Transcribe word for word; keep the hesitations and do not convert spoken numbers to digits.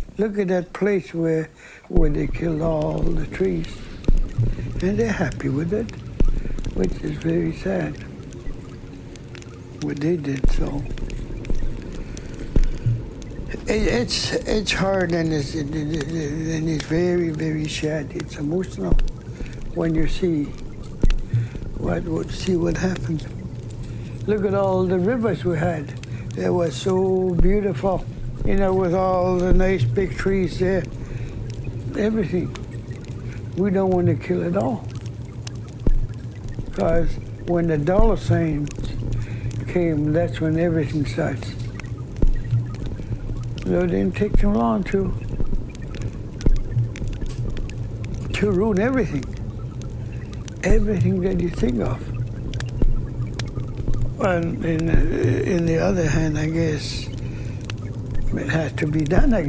Look at that place where where they killed all the trees. And they're happy with it, which is very sad. What they did, so. It, it's it's hard and it's, it, it, it, and it's very, very sad. It's emotional when you see what, what see what happened. Look at all the rivers we had. They were so beautiful, you know, with all the nice big trees there. Everything. We don't want to kill it all. Because when the dollar sign came, that's when everything starts. So it didn't take too long to, to ruin everything. Everything that you think of. And in, in the other hand, I guess, it has to be done, I guess.